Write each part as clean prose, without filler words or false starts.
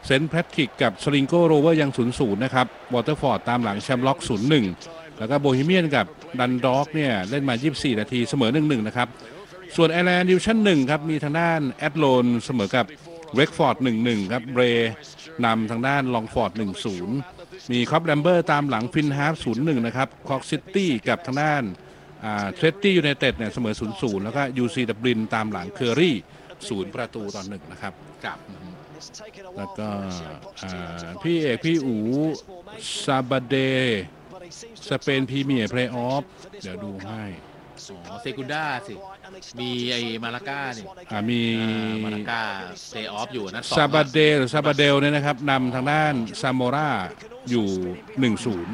เซนต์แพทริกกับสลิงโกโรเวอร์ยัง 0-0 นะครับวอเตอร์ฟอร์ดตามหลังแชมป์ล็อก 0-1 แล้วก็โบฮีเมียนกับดันด็อกเนี่ยเล่นมา 24 นาทีเสมอ 1-1 นะครับส่วนไอร์แลนด์ดิวิชั่น 1 ครับมีทางด้านแอตโลนเสมอกับเรกฟอร์ด 1-1 ครับเบรนำทางด้านลองฟอร์ด 1-0 มีคอปแลมเบอร์ตามหลังฟินฮาร์ฟ 0-1 นะครับคอกซิตี้กับทางด้านเทรตตี้ยูไนเต็ดเนี่ยเสมอ 0-0 แล้วก็ UC ดับลินตามหลังเคอรี่0-1นะครับครับแล้วก็พี่เอกพี่อูซาบาเดสเปนพรีเมียร์เพลย์ออฟเดี๋ยวดูให้เซกุนด้าสิมีไอ้มาลาก้านี่มีมาลาก้าเพลย์ออฟอยู่นะซาบาเดหรือซาบาเดลเนี่ยนะครับนำทางด้านซามโมราอยู่ 1-0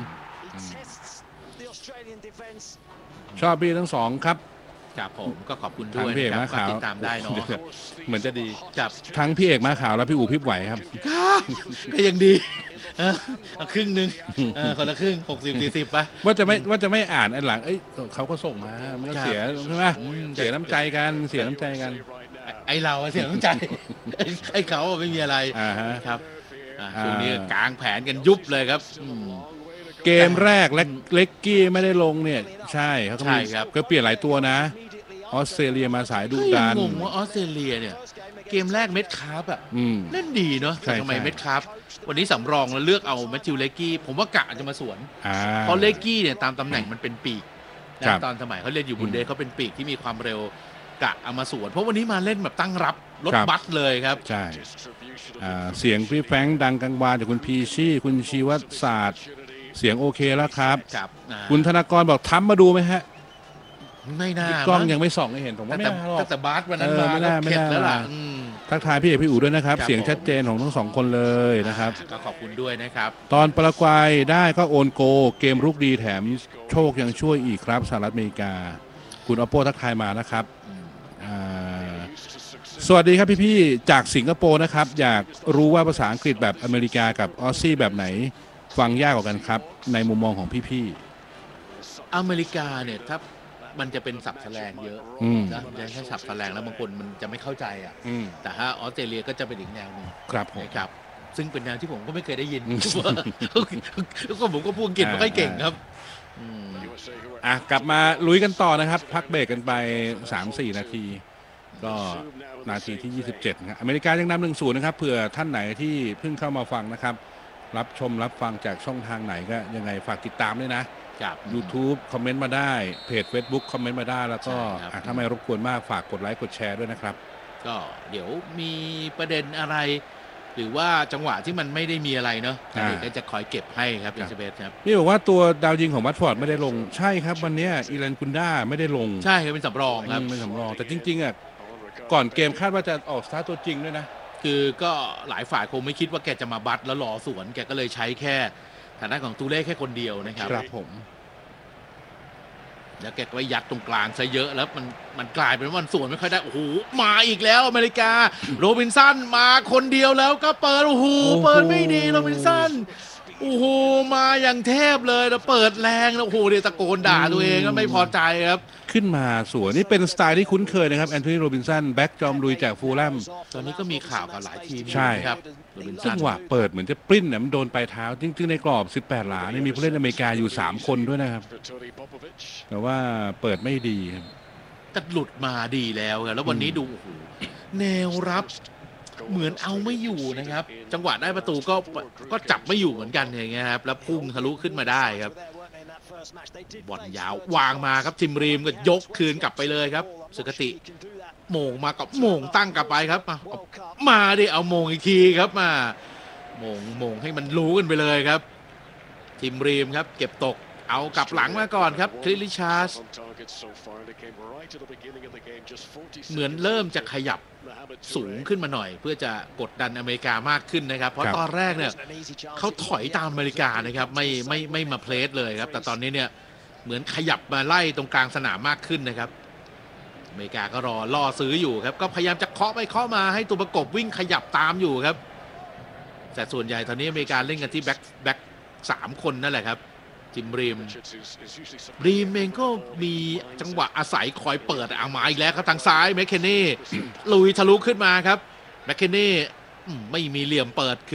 ชอบพี่ทั้งสองครับครับผมก็ขอบคุณด้วยนะครับติดตามได้เนาะเหมือนจะดีจับทั้งพี่เอกมาขาวและพี่อู๋พี่ไหวครับก็ยังดีครึ่งนึงคนละครึ่ง60-40ป่ะว่าจะไม่อ่านอันหลังเขาก็ส่งมามันก็เสียใช่ไหมเสียน้ำใจกันไอเราเสียน้ำใจไอเขาไม่มีอะไรครับช่วงนี้กลางแผนกันยุบเลยครับเกมแรกเล็กกี้ไม่ได้ลงเนี่ยใช่เขาก็เปลี่ยนหลายตัวนะออสเตรเลียมาสายดุดันงงว่าออสเตรเลียเนี่ยเกมแรกเม็ดคาร์บเล่นดีเนาะแต่ทำไมเม็ดคาร์บวันนี้สำรองแล้วเลือกเอาแมทธิวเลกกี้ผมว่ากะจะมาสวนเพราะเลกกี้เนี่ยตามตำแหน่งมันเป็นปีกตอนสมัยเขาเล่นอยู่บุนเดสเขาเป็นปีกที่มีความเร็วกะเอามาสวนเพราะวันนี้มาเล่นแบบตั้งรับรถบัสเลยครับใช่เสียงพี่แฟงดังกังวานจากคุณพีชี่คุณชีวศาสตร์เสียงโอเคแล้วครับคุณธนากรบอกทำมาดูไหมฮะไม่น่ากล้องยังไม่ส่องให้เห็นผมว่าไม่น่าหรอกแต่บาสวันนั้นมาเข็ดแล้วล่ะทักทายพี่เอกพี่อู๋ด้วยนะครับเสียงชัดเจนของทั้งสองคนเลยนะครับก็ขอบคุณด้วยนะครับตอนปารากวัยได้ก็โอนโกเกมรุกดีแถมโชคยังช่วยอีกครับสหรัฐอเมริกาคุณอโปทักทายมานะครับสวัสดีครับพี่ๆจากสิงคโปร์นะครับอยากรู้ว่าภาษาอังกฤษแบบอเมริกากับออสซี่แบบไหนฟังยากกว่ากันครับในมุมมองของพี่ๆอเมริกาเนี่ยถ้ามันจะเป็นศัพท์แสลงเยอะนะจะใช้ศัพท์แสลงแล้วบางคนมันจะไม่เข้าใจแต่ถ้าออสเตรเลียก็จะเป็นอีกแนวนึงครับนะครับซึ่งเป็นแนวที่ผมก็ไม่เคยได้ยินแล้วก็ผมก็พูดอังกฤษไม่ค่อยเก่งครับกลับมาลุยกันต่อนะครับพักเบรกกันไป 3-4 นาทีก็นาทีที่27ครับอเมริกายังนำ 1-0 นะครับเผื่อท่านไหนที่เพิ่งเข้ามาฟังนะครับรับชมรับฟังจากช่องทางไหนก็ยังไงฝากติดตามด้วยนะYouTube คอมเมนต์มาได้เพจ Facebook คอมเมนต์มาได้แล้วก็ถ้าไม่รบกวนมากฝากกดไลค์กดแชร์ด้วยนะครับก็เดี๋ยวมีประเด็นอะไรหรือว่าจังหวะที่มันไม่ได้มีอะไรเนาะก็จะคอยเก็บให้ครับอินเซเบสครับนี่บอกว่าตัวดาวยิงของวัตฟอร์ดไม่ได้ลงใช่ครับวันนี้อีแลนกุนด้าไม่ได้ลงใช่ครับเป็นสำรองครับเป็นสำรองแต่จริงๆก่อนเกมคาดว่าจะออกสตาร์ทตัวจริงด้วยนะคือก็หลายฝ่ายคงไม่คิดว่าแกจะมาบัตแล้วรอสวนแกก็เลยใช้แค่ฐานะของตูเล่แค่คนเดียวนะครับครับผมแล้วแกก็ยัดตรงกลางซะเยอะแล้วมันกลายเป็นว่ามันสวนไม่ค่อยได้โอ้โหมาอีกแล้วอเมริกาโรบินสันมาคนเดียวแล้วก็เปิดโอ้โหเปิดไม่ดีโรบินสันโอ้โหมาอย่างเทพเลยแล้วเปิดแรงแล้วโอ้โหเดี๋ยวตะโกนด่าตัวเองก็ไม่พอใจครับขึ้นมาสวนนี่เป็นสไตล์ที่คุ้นเคยนะครับแอนโทนีโรบินสันแบ็กจอมลุยจากฟูลแลมตอนนี้ก็มีข่าวกับหลายทีมใช่ครับจังหวะเปิดเหมือนจะปริ้นเนี่ยมันโดนปลายเท้าจริงๆในกรอบ18หลานี่มีผู้เล่นอเมริกาอยู่3คนด้วยนะครับแต่ว่าเปิดไม่ดีครับแต่หลุดมาดีแล้วครับแล้ววันนี้ดูโอ้โหแนวรับเหมือนเอาไม่อยู่นะครับจังหวะได้ประตูก็จับไม่อยู่เหมือนกันอย่างเงี้ยครับแล้วพุ่งทะลุขึ้นมาได้ครับบอลยาววางมาครับทิมรีมก็ยกคืนกลับไปเลยครับสุกติโมงมากับโมงตั้งกลับไปครับมาดิเอาโมงอีกทีครับมาโมงให้มันรู้กันไปเลยครับทิมรีมครับเก็บตกเอากลับหลังมาก่อนครับคริสลิชาร์สเหมือนเริ่มจะขยับสูงขึ้นมาหน่อยเพื่อจะกดดันอเมริกามากขึ้นนะครับเพราะตอนแรกเนี่ยเขาถอยตามอเมริกานะครับไม่มาเพลสเลยครับแต่ตอนนี้เนี่ยเหมือนขยับมาไล่ตรงกลางสนามมากขึ้นนะครับอเมริกาก็ล่อซื้ออยู่ครับก็พยายามจะเคาะไปเคาะมาให้ตัวประกบวิ่งขยับตามอยู่ครับแต่ส่วนใหญ่ตอนนี้อเมริกาเล่นกันที่แบ็ค3คนนั่นแหละครับจิมรีมเองก็มีจังหวะอาศัยคอยเปิดเอามาอีกแล้วครับทางซ้ายแมคเคนนี่ลุยทะลุขึ้นมาครับแมคเคนนี่ไม่มีเหลี่ยมเปิด